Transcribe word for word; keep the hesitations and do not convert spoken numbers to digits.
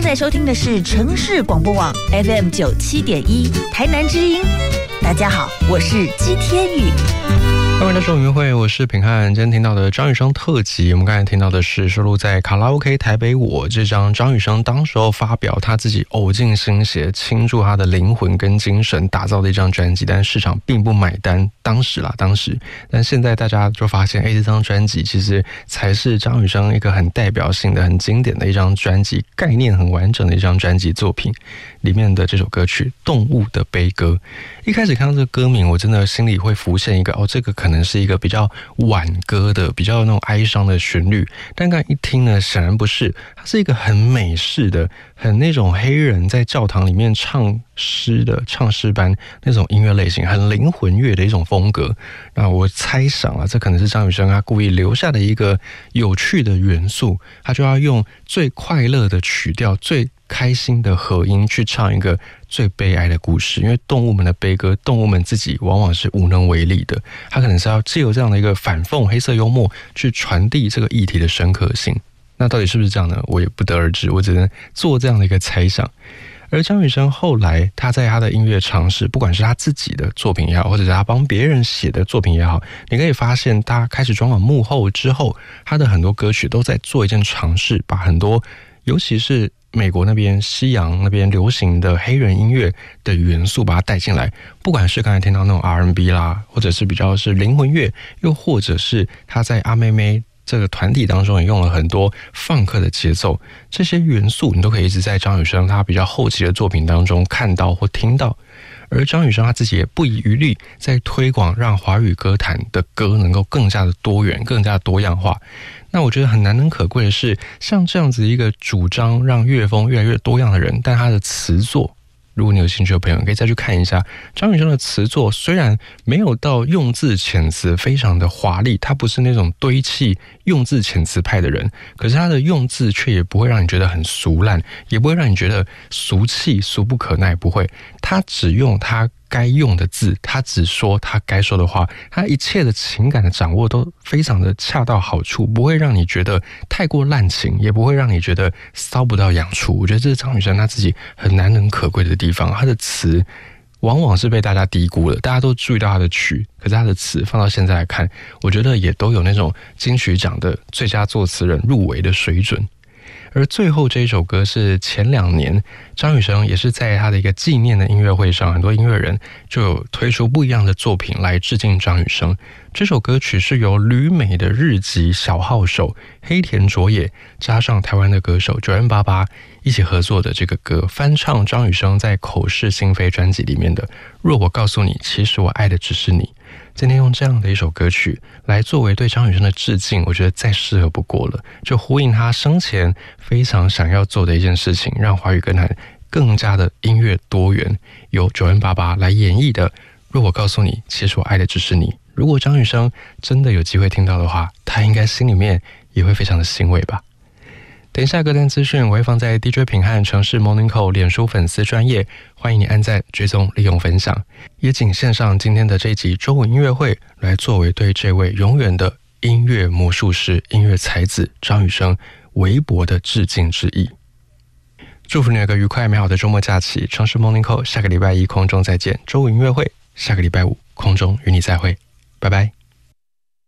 在收听的是城市广播网 F M 九七点一台南之音。大家好，我是姬天宇。 欢迎来到中音乐会，我是品汉。今天听到的张雨生特辑，我们刚才听到的是收录在《卡拉 OK 台北我》这张张雨生当时候发表他自己呕尽心血、倾注他的灵魂跟精神打造的一张专辑，但市场并不买单。当时啦，当时，但现在大家就发现，哎，这张专辑其实才是张雨生一个很代表性的、很经典的一张专辑，概念很完整的一张专辑作品。里面的这首歌曲《动物的悲歌》，一开始看到这个歌名，我真的心里会浮现一个哦，这个可能是一个比较挽歌的、比较那种哀伤的旋律。但刚才一听呢，显然不是，它是一个很美式的、很那种黑人在教堂里面唱诗的唱诗班那种音乐类型，很灵魂乐的一种风格。那我猜想啊，这可能是张雨生他故意留下的一个有趣的元素，他就要用最快乐的曲调、最开心的和音去唱一个最悲哀的故事。因为动物们的悲歌，动物们自己往往是无能为力的，他可能是要藉由这样的一个反讽黑色幽默去传递这个议题的深刻性。那到底是不是这样呢？我也不得而知，我只能做这样的一个猜想。而张雨生后来他在他的音乐尝试，不管是他自己的作品也好，或者是他帮别人写的作品也好，你可以发现他开始转往幕后之后，他的很多歌曲都在做一件尝试，把很多尤其是美国那边西洋那边流行的黑人音乐的元素把它带进来，不管是刚才听到那种 R and B 啦，或者是比较是灵魂乐，又或者是他在阿妹妹这个团体当中也用了很多放克的节奏，这些元素你都可以一直在张雨生他比较后期的作品当中看到或听到。而张雨生他自己也不遗余力在推广，让华语歌坛的歌能够更加的多元、更加的多样化。那我觉得很难能可贵的是，像这样子一个主张让乐风越来越多样的人，但他的词作，如果你有兴趣的朋友可以再去看一下张雨生的词作，虽然没有到用字遣词非常的华丽，他不是那种堆砌用字遣词派的人，可是他的用字却也不会让你觉得很俗烂，也不会让你觉得俗气俗不可耐，不会，他只用他该用的字，他只说他该说的话，他一切的情感的掌握都非常的恰到好处，不会让你觉得太过滥情，也不会让你觉得搔不到痒处。我觉得这是张雨生他自己很难能可贵的地方，他的词往往是被大家低估了，大家都注意到他的曲，可是他的词放到现在来看，我觉得也都有那种金曲奖的最佳作词人入围的水准。而最后这一首歌是前两年张雨生也是在他的一个纪念的音乐会上，很多音乐人就有推出不一样的作品来致敬张雨生。这首歌曲是由旅美的日籍小号手黑田卓也加上台湾的歌手九 N 八八一起合作的这个歌，翻唱张雨生在口是心非专辑里面的若我告诉你其实我爱的只是你。今天用这样的一首歌曲来作为对张雨生的致敬，我觉得再适合不过了，就呼应他生前非常想要做的一件事情，让华语歌坛更加的音乐多元，由九 N 八八来演绎的若我告诉你其实我爱的只是你。如果张雨生真的有机会听到的话，他应该心里面也会非常的欣慰吧。等一下歌单资讯我会放在 D J 品汉城市 Morning Call 脸书粉丝专页，欢迎你按赞追踪利用分享，也仅献上今天的这一集周五音乐会来作为对这位永远的音乐魔术师、音乐才子张雨生微薄的致敬之意。祝福你有个愉快美好的周末假期，城市 Morning Call 下个礼拜一空中再见，周五音乐会下个礼拜五空中与你再会，拜拜。